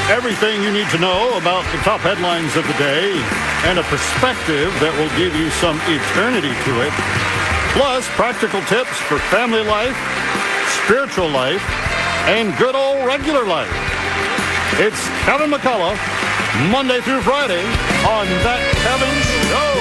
Everything you need to know about the top headlines of the day and a perspective that will give you some eternity to it. Plus, practical tips for family life, spiritual life, and good old regular life. It's Kevin McCullough, Monday through Friday on That Kevin Show.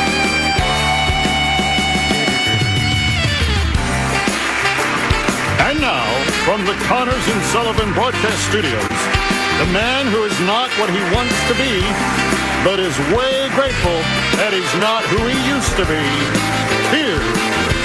And now, from the Connors and Sullivan Broadcast Studios, the man who is not what he wants to be, but is way grateful that he's not who he used to be. Here's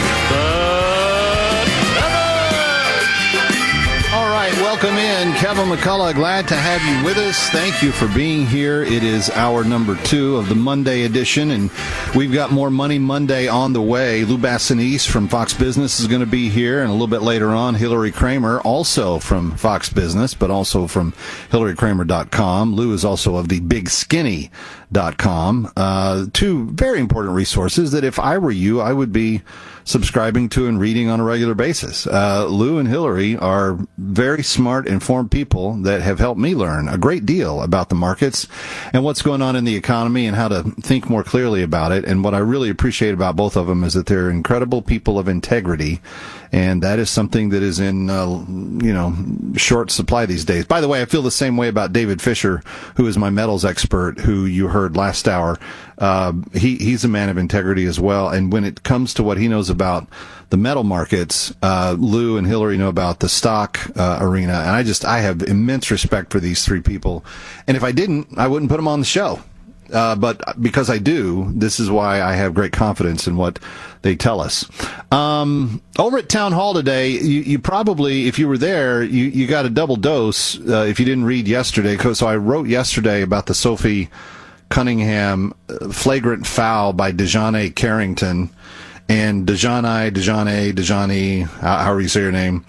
All right, welcome in. Kevin McCullough, glad to have you with us. Thank you for being here. It is hour number 2 of the Monday edition, and we've got more Money Monday on the way. Lou Bassanese from Fox Business is going to be here, and a little bit later on, Hillary Kramer, also from Fox Business, but also from HillaryKramer.com. Lou is also of the BigSkinny.com. Two very important resources that if I were you, I would be subscribing to and reading on a regular basis. Lou and Hillary are very smart, informed people that have helped me learn a great deal about the markets and what's going on in the economy and how to think more clearly about it. And what I really appreciate about both of them is that they're incredible people of integrity. And that is something that is in, short supply these days. By the way, I feel the same way about David Fisher, who is my metals expert, who you heard last hour. He's a man of integrity as well. And when it comes to what he knows about the metal markets, Lou and Hillary know about the stock arena. And I have immense respect for these three people. And if I didn't, I wouldn't put them on the show. But because I do, this is why I have great confidence in what they tell us. Over at Town Hall today, you probably, if you were there, you got a double dose if you didn't read yesterday. So I wrote yesterday about the Sophie Cunningham flagrant foul by DeJohnny Carrington and DeJohnny, however you say your name,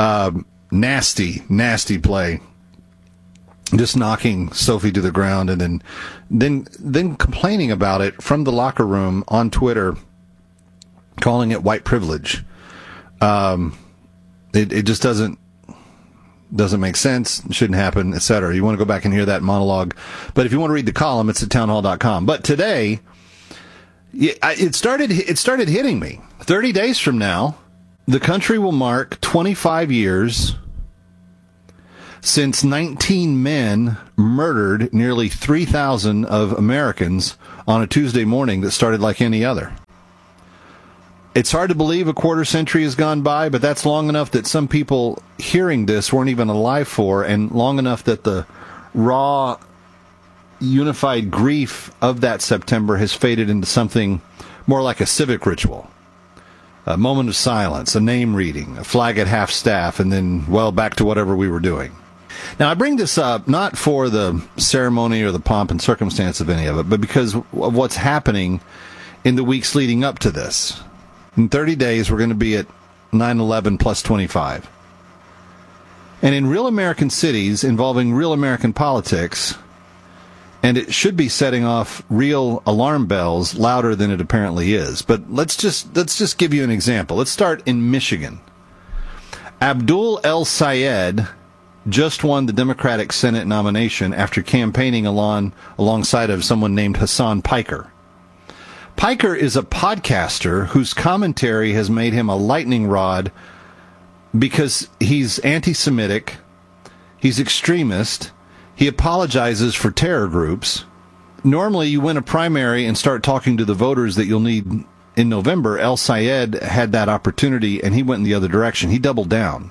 nasty play. Just knocking Sophie to the ground and then complaining about it from the locker room on Twitter, calling it white privilege. It just doesn't make sense, shouldn't happen, etc. You want to go back and hear that monologue. But if you want to read the column, it's at townhall.com. But today, it started hitting me. 30 days from now, the country will mark 25 years since 19 men murdered nearly 3,000 of Americans on a Tuesday morning that started like any other. It's hard to believe a quarter century has gone by, but that's long enough that some people hearing this weren't even alive for, and long enough that the raw, unified grief of that September has faded into something more like a civic ritual. A moment of silence, a name reading, a flag at half-staff, and then, back to whatever we were doing. Now, I bring this up not for the ceremony or the pomp and circumstance of any of it, but because of what's happening in the weeks leading up to this. In 30 days, we're going to be at 9/11 plus 25. And in real American cities involving real American politics, and it should be setting off real alarm bells louder than it apparently is. But let's just give you an example. Let's start in Michigan. Abdul El-Sayed just won the Democratic Senate nomination after campaigning alongside of someone named Hassan Piker. Piker is a podcaster whose commentary has made him a lightning rod because he's anti-Semitic, he's extremist, he apologizes for terror groups. Normally, you win a primary and start talking to the voters that you'll need in November. El-Sayed had that opportunity, and he went in the other direction. He doubled down.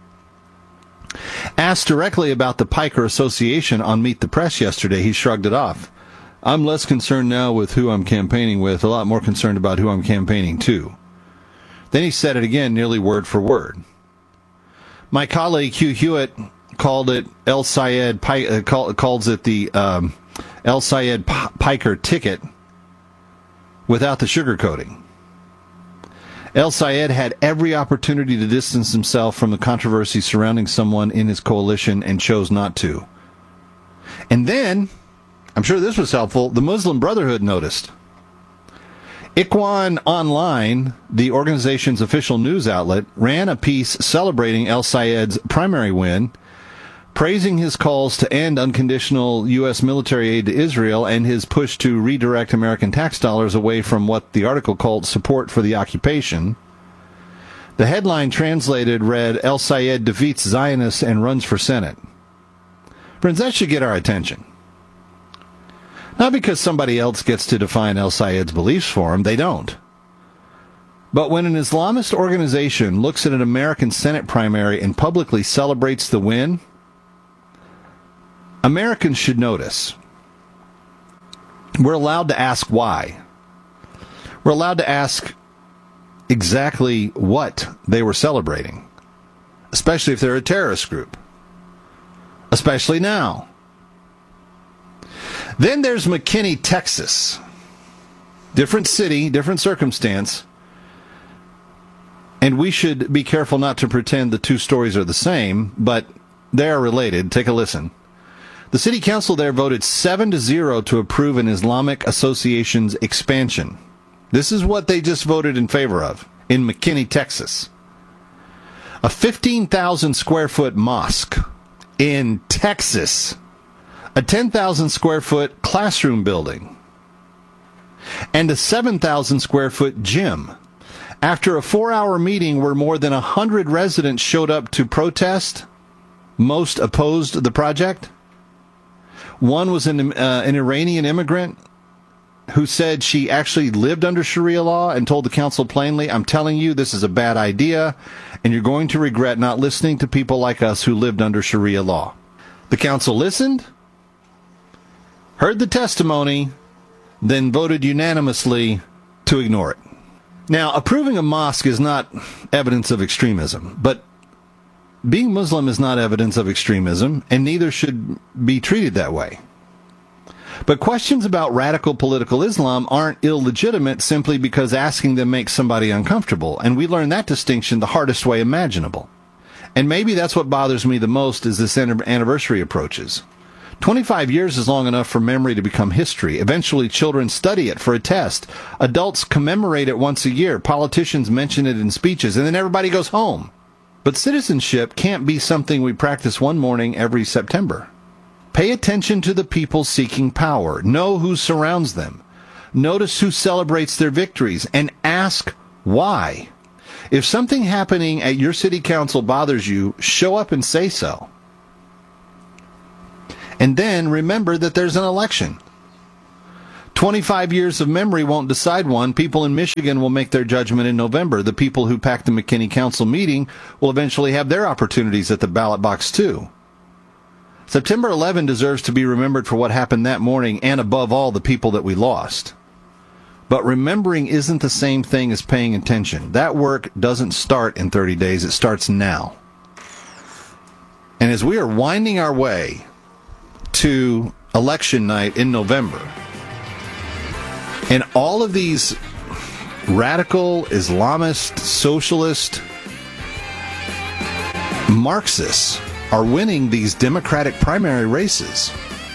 Asked directly about the Piker Association on Meet the Press yesterday, he shrugged it off. I'm less concerned now with who I'm campaigning with, a lot more concerned about who I'm campaigning to. Then he said it again, nearly word for word. My colleague Hugh Hewitt called it El-Sayed, calls it the El-Sayed Piker ticket without the sugarcoating. El-Sayed had every opportunity to distance himself from the controversy surrounding someone in his coalition and chose not to. And then, I'm sure this was helpful, the Muslim Brotherhood noticed. Ikhwan Online, the organization's official news outlet, ran a piece celebrating El-Sayed's primary win, praising his calls to end unconditional U.S. military aid to Israel and his push to redirect American tax dollars away from what the article called support for the occupation. The headline translated read, El Sayed defeats Zionists and runs for Senate. Friends, that should get our attention. Not because somebody else gets to define El Sayed's beliefs for him, they don't. But when an Islamist organization looks at an American Senate primary and publicly celebrates the win, Americans should notice. We're allowed to ask why. We're allowed to ask exactly what they were celebrating, especially if they're a terrorist group, especially now. Then there's McKinney, Texas. Different city, different circumstance. And we should be careful not to pretend the two stories are the same, but they are related. Take a listen. The city council there voted 7-0 to approve an Islamic Association's expansion. This is what they just voted in favor of in McKinney, Texas. A 15,000 square foot mosque in Texas. A 10,000 square foot classroom building. And a 7,000 square foot gym. After a 4-hour meeting where more than 100 residents showed up to protest, most opposed the project. One was an Iranian immigrant who said she actually lived under Sharia law and told the council plainly, I'm telling you, this is a bad idea, and you're going to regret not listening to people like us who lived under Sharia law. The council listened, heard the testimony, then voted unanimously to ignore it. Now, approving a mosque is not evidence of extremism, but being Muslim is not evidence of extremism, and neither should be treated that way. But questions about radical political Islam aren't illegitimate simply because asking them makes somebody uncomfortable, and we learn that distinction the hardest way imaginable. And maybe that's what bothers me the most as this anniversary approaches. 25 years is long enough for memory to become history. Eventually, children study it for a test. Adults commemorate it once a year. Politicians mention it in speeches, and then everybody goes home. But citizenship can't be something we practice one morning every September. Pay attention to the people seeking power. Know who surrounds them. Notice who celebrates their victories, and ask why. If something happening at your city council bothers you, show up and say so. And then remember that there's an election. 25 years of memory won't decide one. People in Michigan will make their judgment in November. The people who packed the McKinney Council meeting will eventually have their opportunities at the ballot box too. September 11 deserves to be remembered for what happened that morning and above all the people that we lost. But remembering isn't the same thing as paying attention. That work doesn't start in 30 days. It starts now. And as we are winding our way to election night in November, and all of these radical, Islamist, socialist, Marxists are winning these Democratic primary races,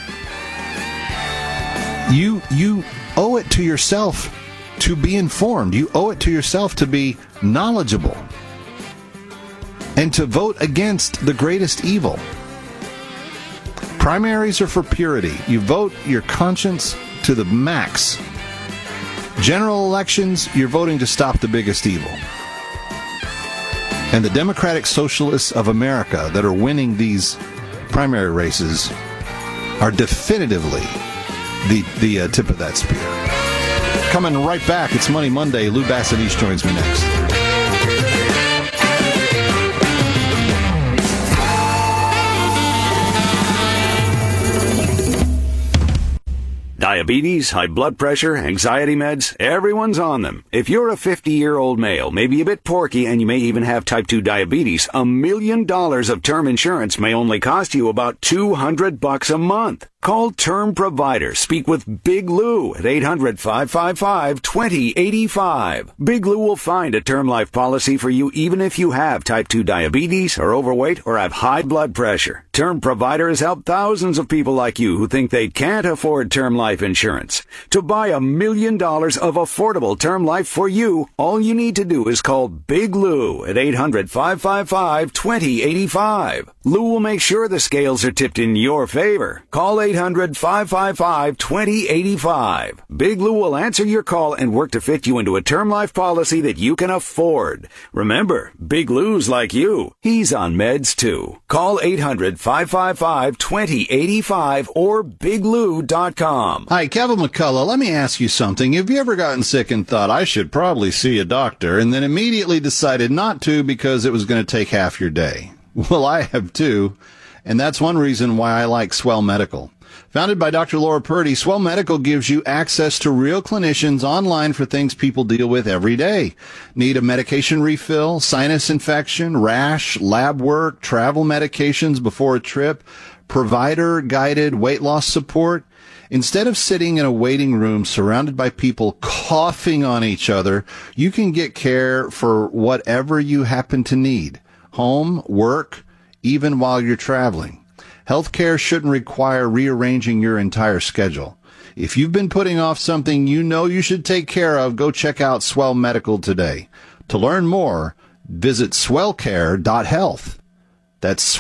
you owe it to yourself to be informed. You owe it to yourself to be knowledgeable and to vote against the greatest evil. Primaries are for purity. You vote your conscience to the max. General elections, you're voting to stop the biggest evil. And the Democratic Socialists of America that are winning these primary races are definitively the tip of that spear. Coming right back, it's Money Monday. Lou Bassett East joins me next. Diabetes, high blood pressure, anxiety meds, everyone's on them. If you're a 50-year-old male, maybe a bit porky, and you may even have type 2 diabetes, $1 million of term insurance may only cost you about $200 a month. Call Term Provider. Speak with Big Lou at 800-555-2085. Big Lou will find a term life policy for you even if you have type 2 diabetes, are overweight, or have high blood pressure. Term Provider has helped thousands of people like you who think they can't afford term life insurance. To buy $1 million of affordable term life for you, all you need to do is call Big Lou at 800-555-2085. Lou will make sure the scales are tipped in your favor. Call 800-555-2085. Big Lou will answer your call and work to fit you into a term life policy that you can afford. Remember, Big Lou's like you. He's on meds too. Call 800-555-2085 or biglou.com. Hi, Kevin McCullough. Let me ask you something. Have you ever gotten sick and thought, I should probably see a doctor, and then immediately decided not to because it was going to take half your day? Well, I have too, and that's one reason why I like Swell Medical. Founded by Dr. Laura Purdy, Swell Medical gives you access to real clinicians online for things people deal with every day. Need a medication refill, sinus infection, rash, lab work, travel medications before a trip, provider-guided weight loss support? Instead of sitting in a waiting room surrounded by people coughing on each other, you can get care for whatever you happen to need. Home, work, even while you're traveling. Healthcare shouldn't require rearranging your entire schedule. If you've been putting off something you know you should take care of, go check out Swell Medical today. To learn more, visit swellcare.health. That's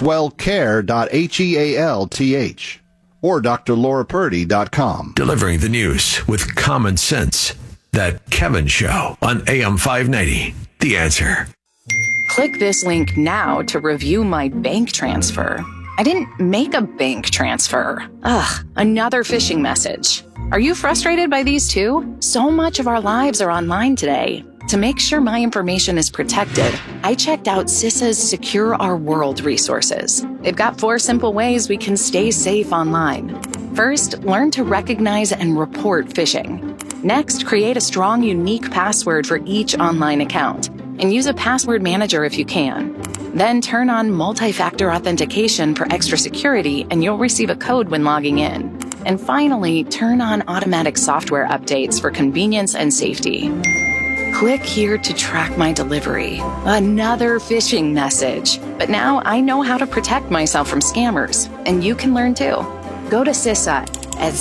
swellcare.health or drlaurapurdy.com. Delivering the news with common sense. That Kevin Show on AM 590. The Answer. Click this link now to review my bank transfer. I didn't make a bank transfer. Ugh, another phishing message. Are you frustrated by these too? So much of our lives are online today. To make sure my information is protected, I checked out CISA's Secure Our World resources. They've got 4 simple ways we can stay safe online. First, learn to recognize and report phishing. Next, create a strong, unique password for each online account, and use a password manager if you can. Then turn on multi-factor authentication for extra security, and you'll receive a code when logging in. And finally, turn on automatic software updates for convenience and safety. Click here to track my delivery. Another phishing message. But now I know how to protect myself from scammers, and you can learn too. Go to CISA at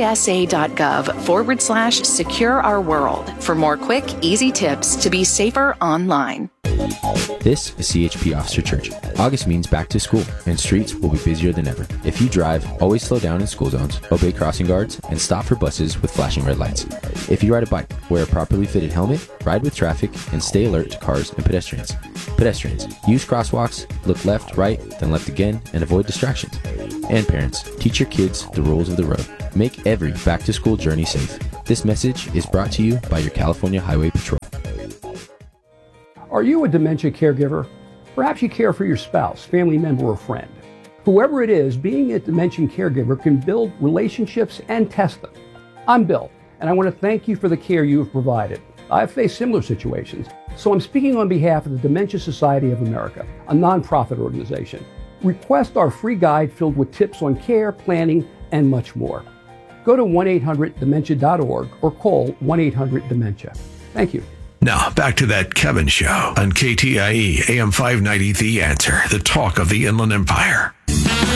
cisa.gov/Secure Our World for more quick, easy tips to be safer online. This is CHP Officer Church. August means back to school, and streets will be busier than ever. If you drive, always slow down in school zones, obey crossing guards, and stop for buses with flashing red lights. If you ride a bike, wear a properly fitted helmet, ride with traffic, and stay alert to cars and pedestrians. Pedestrians, use crosswalks, look left, right, then left again, and avoid distractions. And parents, teach your kids the rules of the road. Make every back-to-school journey safe. This message is brought to you by your California Highway Patrol. Are you a dementia caregiver? Perhaps you care for your spouse, family member, or friend. Whoever it is, being a dementia caregiver can build relationships and test them. I'm Bill, and I want to thank you for the care you have provided. I've faced similar situations, so I'm speaking on behalf of the Dementia Society of America, a nonprofit organization. Request our free guide filled with tips on care, planning, and much more. Go to 1-800-DEMENTIA.org or call 1-800-DEMENTIA. Thank you. Now, back to that Kevin Show on KTIE AM 590, The Answer, the talk of the Inland Empire.